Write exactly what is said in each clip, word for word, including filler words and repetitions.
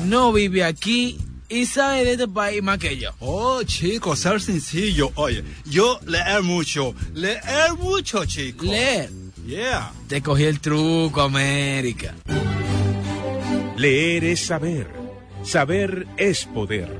no vive aquí y sabe de este país más que yo. Oh, chico, ser sencillo. Oye, yo leer mucho, leer mucho, chico. Leer. Yeah. Te cogí el truco, América. Leer es saber. Saber es poder.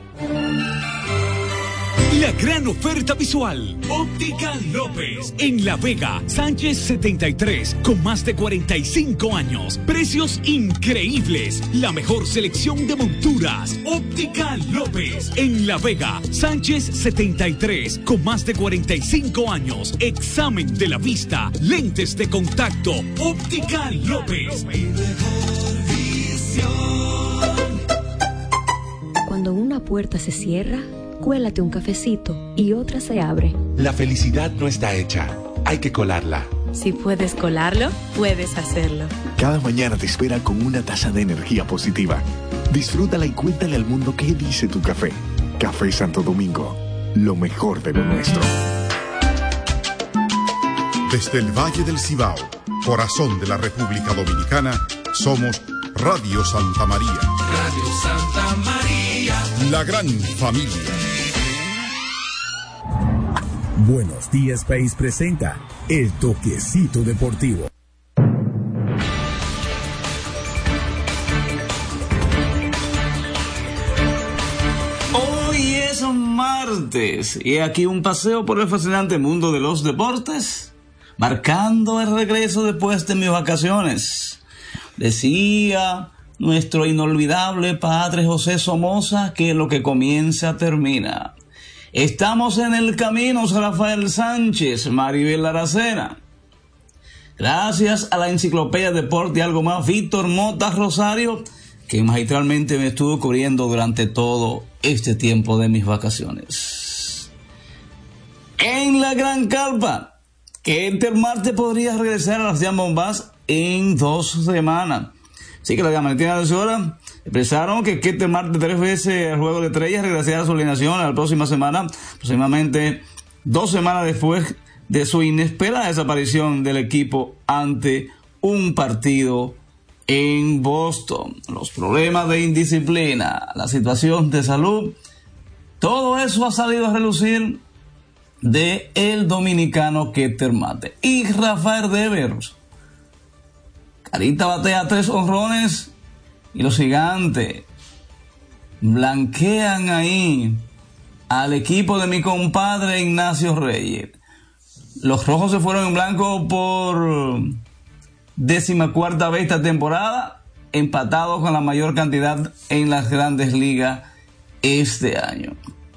La gran oferta visual. Óptica López. En La Vega, Sánchez setenta y tres, con más de cuarenta y cinco años. Precios increíbles. La mejor selección de monturas. Óptica López. En La Vega, Sánchez setenta y tres, con más de cuarenta y cinco años. Examen de la vista. Lentes de contacto. Óptica López. Cuando una puerta se cierra, cuélate un cafecito y otra se abre. La felicidad no está hecha, hay que colarla. Si puedes colarlo, puedes hacerlo. Cada mañana te espera con una taza de energía positiva. Disfrútala y cuéntale al mundo qué dice tu café. Café Santo Domingo, lo mejor de lo nuestro. Desde el Valle del Cibao, corazón de la República Dominicana, somos Radio Santa María. Radio Santa María. La gran familia. Buenos Días País presenta El Toquecito Deportivo. Hoy es martes y aquí un paseo por el fascinante mundo de los deportes, marcando el regreso después de mis vacaciones. Decía nuestro inolvidable padre José Somoza que lo que comienza termina. Estamos en el camino, Rafael Sánchez, Maribel Aracena. Gracias a la enciclopedia Deporte y algo más, Víctor Mota Rosario, que magistralmente me estuvo cubriendo durante todo este tiempo de mis vacaciones. En la Gran Carpa, que este martes podría regresar a las Diamondbacks en dos semanas. Así que la Diamantina de Ciudad expresaron que este martes tres veces al Juego de Estrellas regresará a su alineación la próxima semana, aproximadamente dos semanas después de su inesperada desaparición del equipo ante un partido en Boston. Los problemas de indisciplina, la situación de salud, todo eso ha salido a relucir de el dominicano Ketel Marte. Y Rafael Devers, Carita batea tres honrones y los Gigantes blanquean ahí al equipo de mi compadre Ignacio Reyes. Los Rojos se fueron en blanco por décima cuarta vez esta temporada, empatados con la mayor cantidad en las Grandes Ligas este año.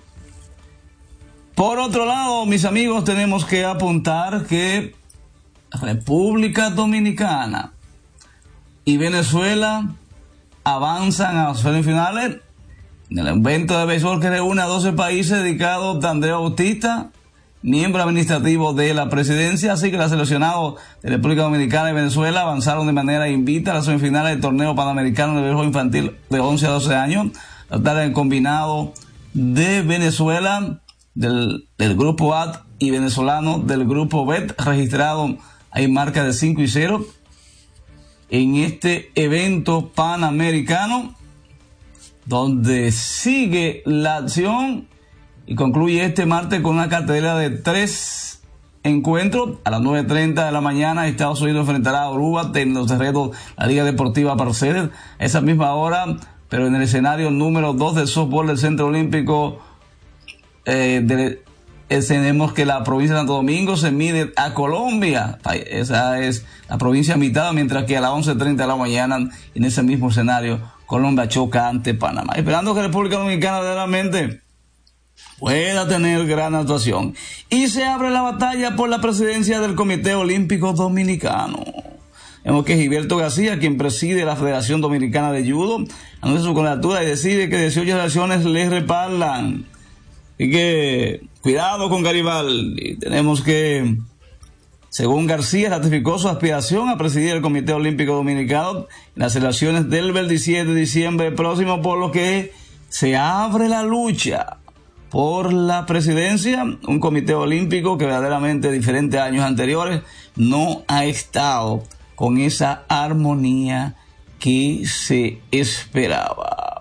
Por otro lado, mis amigos, tenemos que apuntar que República Dominicana y Venezuela avanzan a las semifinales en el evento de béisbol que reúne a doce países dedicados a Andrea Bautista, miembro administrativo de la presidencia. Así que los seleccionados de República Dominicana y Venezuela avanzaron de manera invicta a las semifinales del torneo panamericano de béisbol infantil de once a doce años. La tarde del combinado de Venezuela del, del grupo A y venezolano del grupo B, registrado hay marca de cinco y cero en este evento panamericano, donde sigue la acción y concluye este martes con una cartelera de tres encuentros. A las nueve treinta de la mañana Estados Unidos enfrentará a Aruba en los terrenos de la Liga Deportiva Parceles. A esa misma hora, pero en el escenario número dos del softball del Centro Olímpico, eh, de, eh, tenemos que la provincia de Santo Domingo se mide a Colombia. Esa es la provincia mitad, mientras que a las once treinta de la mañana, en ese mismo escenario, Colombia choca ante Panamá. Esperando que República Dominicana realmente pueda tener gran actuación. Y se abre la batalla por la presidencia del Comité Olímpico Dominicano. Vemos que Gilberto García, quien preside la Federación Dominicana de Judo, anuncia su candidatura y decide que dieciocho naciones le respaldan. Así que cuidado con Garibaldi. Tenemos que, según García, ratificó su aspiración a presidir el Comité Olímpico Dominicano en las elecciones del veintisiete de diciembre próximo, por lo que se abre la lucha por la presidencia. Un comité olímpico que verdaderamente, diferentes años anteriores, no ha estado con esa armonía que se esperaba.